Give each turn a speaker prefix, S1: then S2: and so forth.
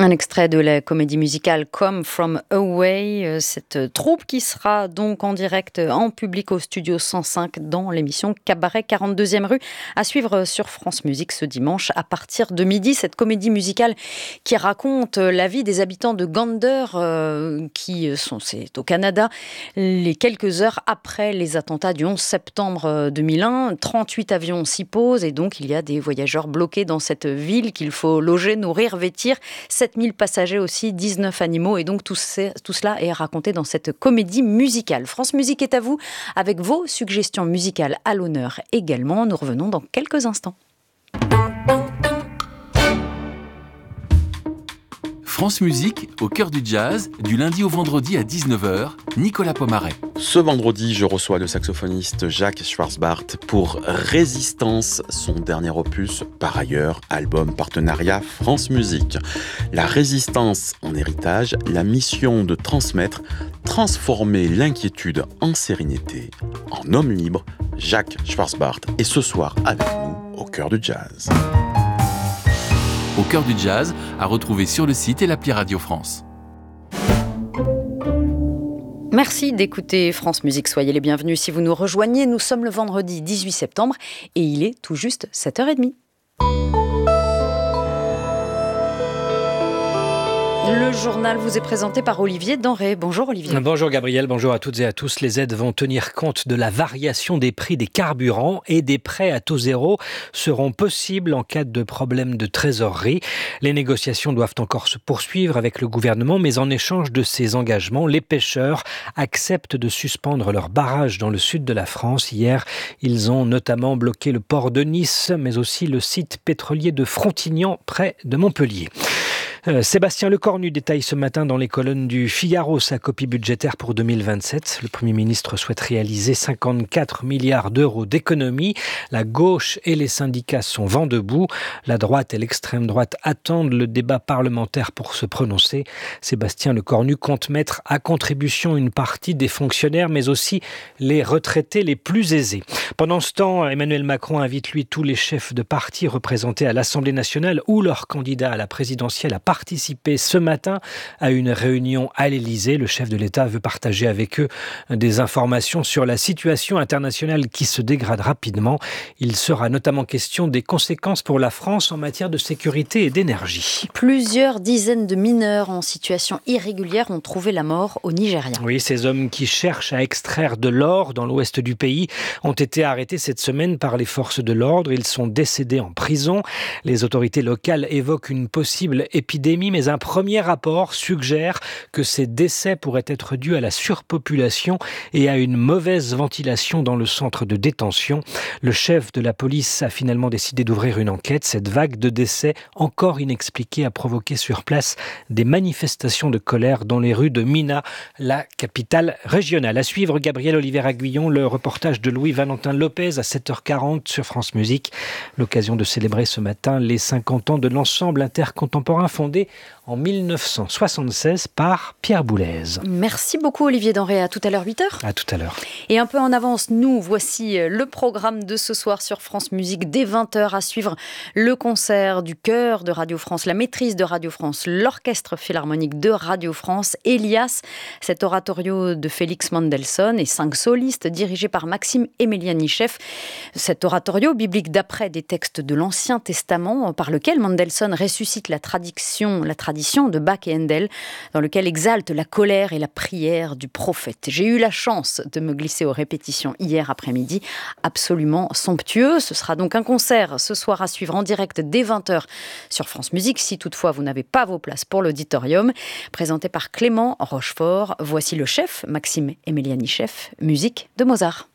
S1: Un extrait de la comédie musicale Come From Away, cette troupe qui sera donc en direct en public au Studio 105 dans l'émission Cabaret 42e rue, à suivre sur France Musique ce dimanche à partir de midi. Cette comédie musicale qui raconte la vie des habitants de Gander, c'est au Canada, les quelques heures après les attentats du 11 septembre 2001. 38 avions s'y posent et donc il y a des voyageurs bloqués dans cette ville qu'il faut loger, nourrir, vêtir. 7000 passagers aussi, 19 animaux, et donc tout cela est raconté dans cette comédie musicale. France Musique est à vous, avec vos suggestions musicales à l'honneur également. Nous revenons dans quelques instants.
S2: France Musique, au cœur du jazz, du lundi au vendredi à 19h, Nicolas Pomaret.
S3: Ce vendredi, je reçois le saxophoniste Jacques Schwarzbart pour Résistance, son dernier opus, par ailleurs, album partenariat France Musique. La résistance en héritage, la mission de transformer l'inquiétude en sérénité, en homme libre. Jacques Schwarzbart est ce soir avec nous au cœur du jazz.
S2: Au cœur du jazz, à retrouver sur le site et l'appli Radio France.
S1: Merci d'écouter France Musique. Soyez les bienvenus si vous nous rejoignez. Nous sommes le vendredi 18 septembre et il est tout juste 7h30. Le journal vous est présenté par Olivier Denré. Bonjour Olivier.
S4: Bonjour Gabriel, bonjour à toutes et à tous. Les aides vont tenir compte de la variation des prix des carburants et des prêts à taux zéro seront possibles en cas de problème de trésorerie. Les négociations doivent encore se poursuivre avec le gouvernement, mais en échange de ces engagements, les pêcheurs acceptent de suspendre leurs barrages dans le sud de la France. Hier, ils ont notamment bloqué le port de Nice, mais aussi le site pétrolier de Frontignan près de Montpellier. Sébastien Lecornu détaille ce matin dans les colonnes du Figaro sa copie budgétaire pour 2027. Le Premier ministre souhaite réaliser 54 milliards d'euros d'économies. La gauche et les syndicats sont vent debout. La droite et l'extrême droite attendent le débat parlementaire pour se prononcer. Sébastien Lecornu compte mettre à contribution une partie des fonctionnaires, mais aussi les retraités les plus aisés. Pendant ce temps, Emmanuel Macron invite lui tous les chefs de parti représentés à l'Assemblée nationale ou leurs candidats à la présidentielle à participer ce matin à une réunion à l'Élysée. Le chef de l'État veut partager avec eux des informations sur la situation internationale qui se dégrade rapidement. Il sera notamment question des conséquences pour la France en matière de sécurité et d'énergie.
S1: Plusieurs dizaines de mineurs en situation irrégulière ont trouvé la mort au Nigeria.
S4: Oui, ces hommes qui cherchent à extraire de l'or dans l'ouest du pays ont été arrêtés cette semaine par les forces de l'ordre. Ils sont décédés en prison. Les autorités locales évoquent une possible épidémie, mais un premier rapport suggère que ces décès pourraient être dus à la surpopulation et à une mauvaise ventilation dans le centre de détention. Le chef de la police a finalement décidé d'ouvrir une enquête. Cette vague de décès, encore inexpliquée, a provoqué sur place des manifestations de colère dans les rues de Mina, la capitale régionale. À suivre, Gabriel Olivier-Aguillon, le reportage de Louis-Valentin Lopez à 7h40 sur France Musique. L'occasion de célébrer ce matin les 50 ans de l'ensemble intercontemporain fondé en 1976 par Pierre Boulez.
S1: Merci beaucoup Olivier Denré, à tout à l'heure 8h.
S4: À tout à l'heure.
S1: Et un peu en avance, nous voici le programme de ce soir sur France Musique. Dès 20h à suivre le concert du chœur de Radio France, la maîtrise de Radio France, l'orchestre philharmonique de Radio France, Elias, cet oratorio de Félix Mendelssohn et 5 solistes dirigés par Maxime Emelianichev. Cet oratorio biblique d'après des textes de l'Ancien Testament par lequel Mendelssohn ressuscite la tradition de Bach et Handel, dans lequel exalte la colère et la prière du prophète. J'ai eu la chance de me glisser aux répétitions hier après-midi, absolument somptueux. Ce sera donc un concert ce soir à suivre en direct dès 20h sur France Musique, si toutefois vous n'avez pas vos places pour l'auditorium. Présenté par Clément Rochefort, voici le chef, Maxime Emelianichev, musique de Mozart.